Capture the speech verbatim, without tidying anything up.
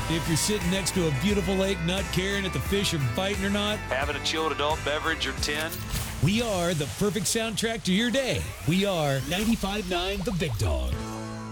If you're sitting next to a beautiful lake, not caring if the fish are biting or not, having a chilled adult beverage or ten, we are the perfect soundtrack to your day. We are ninety-five point nine The Big Dog.